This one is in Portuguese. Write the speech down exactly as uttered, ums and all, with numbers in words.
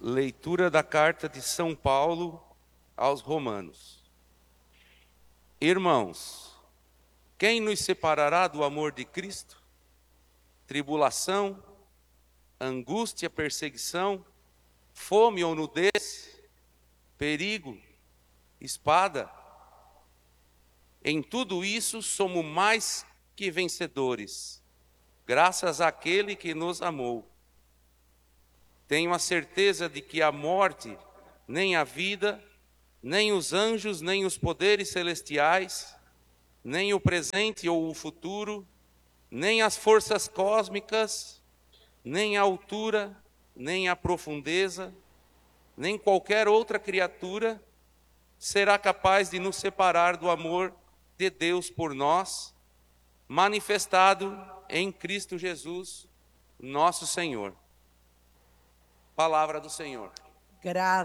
Leitura da carta de São Paulo aos Romanos. Irmãos, quem nos separará do amor de Cristo? Tribulação, angústia, perseguição, fome ou nudez, perigo, espada? Em tudo isso somos mais que vencedores, graças àquele que nos amou. Tenho a certeza de que a morte, nem a vida, nem os anjos, nem os poderes celestiais, nem o presente ou o futuro, nem as forças cósmicas, nem a altura, nem a profundeza, nem qualquer outra criatura será capaz de nos separar do amor de Deus por nós, manifestado em Cristo Jesus, nosso Senhor. Palavra do Senhor. Graças